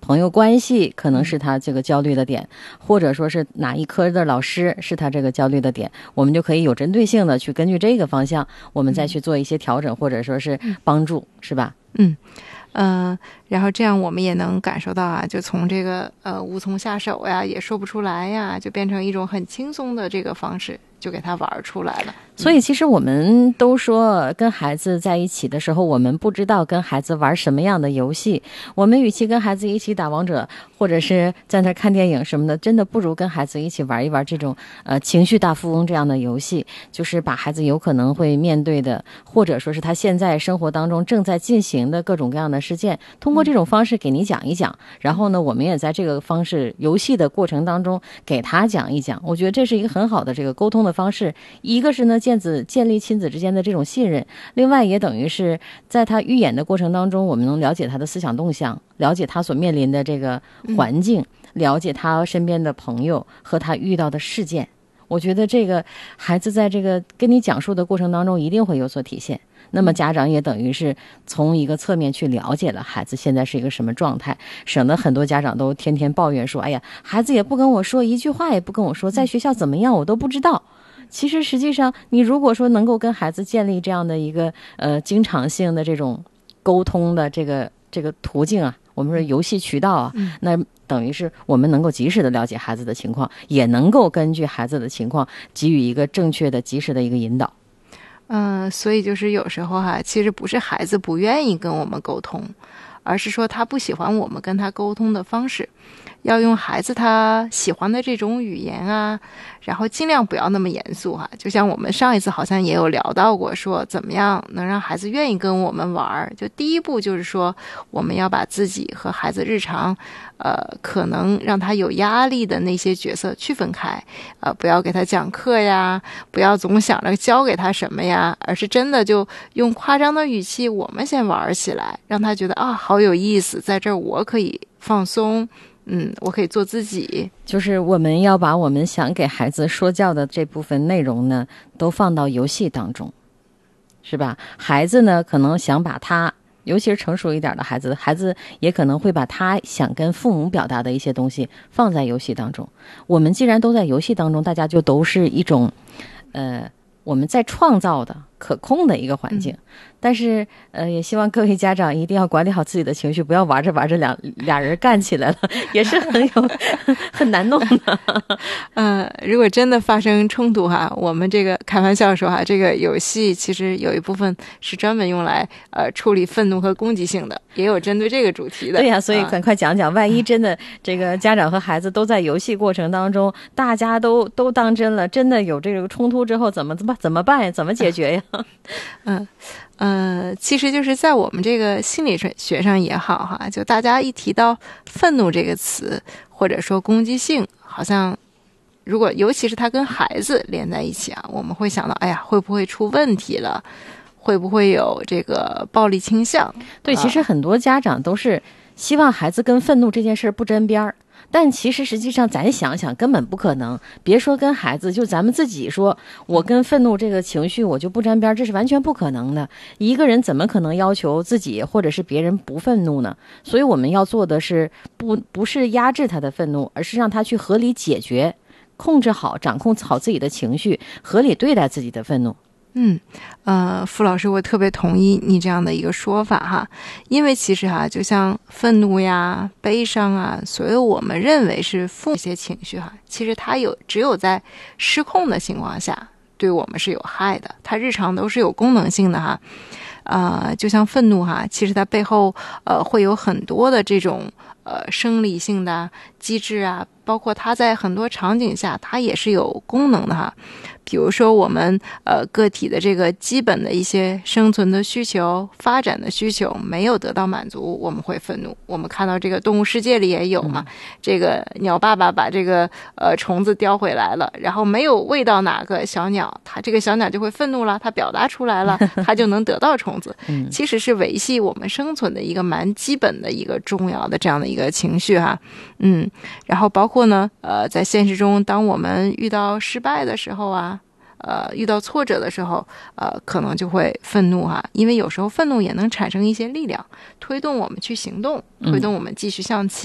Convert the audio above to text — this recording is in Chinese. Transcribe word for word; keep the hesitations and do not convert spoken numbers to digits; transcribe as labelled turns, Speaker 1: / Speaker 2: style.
Speaker 1: 朋友关系可能是他这个焦虑的点，或者说是哪一科的老师是他这个焦虑的点，我们就可以有针对性的去根据这个方向，我们再去做一些调整，或者说是帮助，是吧？
Speaker 2: 嗯。呃，然后这样我们也能感受到啊，就从这个呃无从下手呀，也说不出来呀，就变成一种很轻松的这个方式，就给他玩出来了。
Speaker 1: 所以其实我们都说跟孩子在一起的时候，我们不知道跟孩子玩什么样的游戏，我们与其跟孩子一起打王者，或者是在那看电影什么的，真的不如跟孩子一起玩一玩这种呃情绪大富翁这样的游戏，就是把孩子有可能会面对的，或者说是他现在生活当中正在进行的各种各样的事件，通过这种方式给你讲一讲，然后呢我们也在这个方式游戏的过程当中给他讲一讲，我觉得这是一个很好的这个沟通的方式。一个是呢建子建立亲子之间的这种信任，另外也等于是在他预演的过程当中，我们能了解他的思想动向，了解他所面临的这个环境，了解他身边的朋友和他遇到的事件。我觉得这个孩子在这个跟你讲述的过程当中一定会有所体现，那么家长也等于是从一个侧面去了解了孩子现在是一个什么状态，省得很多家长都天天抱怨说，哎呀，孩子也不跟我说，一句话也不跟我说，在学校怎么样我都不知道。其实实际上你如果说能够跟孩子建立这样的一个呃经常性的这种沟通的这个这个途径啊，我们说游戏渠道啊，
Speaker 2: 嗯、
Speaker 1: 那等于是我们能够及时的了解孩子的情况，也能够根据孩子的情况给予一个正确的及时的一个引导。
Speaker 2: 嗯、呃，所以就是有时候哈、啊，其实不是孩子不愿意跟我们沟通，而是说他不喜欢我们跟他沟通的方式，要用孩子他喜欢的这种语言啊，然后尽量不要那么严肃哈。就像我们上一次好像也有聊到过，说怎么样能让孩子愿意跟我们玩，就第一步就是说我们要把自己和孩子日常呃可能让他有压力的那些角色区分开，呃不要给他讲课呀，不要总想着教给他什么呀，而是真的就用夸张的语气我们先玩起来，让他觉得啊好有意思，在这儿我可以放松，嗯，我可以做自己。
Speaker 1: 就是我们要把我们想给孩子说教的这部分内容呢，都放到游戏当中，是吧？孩子呢，可能想把他，尤其是成熟一点的孩子，孩子也可能会把他想跟父母表达的一些东西放在游戏当中。我们既然都在游戏当中，大家就都是一种，呃，我们在创造的可控的一个环境。嗯，但是呃，也希望各位家长一定要管理好自己的情绪，不要玩着玩着两俩人干起来了，也是很有很难弄的。
Speaker 2: 呃，如果真的发生冲突哈，我们这个开玩笑说哈，这个游戏其实有一部分是专门用来呃处理愤怒和攻击性的，也有针对这个主题的。
Speaker 1: 对呀，所以赶快讲讲，万一真的这个家长和孩子都在游戏过程当中，大家都都当真了，真的有这个冲突之后，怎么怎么怎么办呀？怎么解决呀？
Speaker 2: 嗯。呃，其实就是在我们这个心理学上也好哈，就大家一提到愤怒这个词，或者说攻击性，好像如果尤其是他跟孩子连在一起啊，我们会想到，哎呀，会不会出问题了？会不会有这个暴力倾向？
Speaker 1: 对，其实很多家长都是希望孩子跟愤怒这件事不沾边儿。但其实实际上咱想想根本不可能，别说跟孩子，就咱们自己说，我跟愤怒这个情绪我就不沾边，这是完全不可能的。一个人怎么可能要求自己或者是别人不愤怒呢？所以我们要做的是不不是压制他的愤怒，而是让他去合理解决，控制好掌控好自己的情绪，合理对待自己的愤怒。
Speaker 2: 嗯，呃，傅老师，我特别同意你这样的一个说法哈，因为其实哈，就像愤怒呀、悲伤啊，所有我们认为是负一些情绪哈，其实它有只有在失控的情况下，对我们是有害的。它日常都是有功能性的哈，呃，就像愤怒哈，其实它背后呃会有很多的这种呃生理性的机制啊，包括它在很多场景下它也是有功能的哈。比如说我们呃个体的这个基本的一些生存的需求、发展的需求没有得到满足，我们会愤怒。我们看到这个动物世界里也有嘛，嗯、这个鸟爸爸把这个呃虫子叼回来了，然后没有喂到哪个小鸟，它这个小鸟就会愤怒了，它表达出来了，它就能得到虫子。嗯、其实是维系我们生存的一个蛮基本的一个重要的这样的一个情绪哈。嗯，然后包括呢呃在现实中，当我们遇到失败的时候啊。呃，遇到挫折的时候，呃，可能就会愤怒哈，因为有时候愤怒也能产生一些力量，推动我们去行动，推动我们继续向前。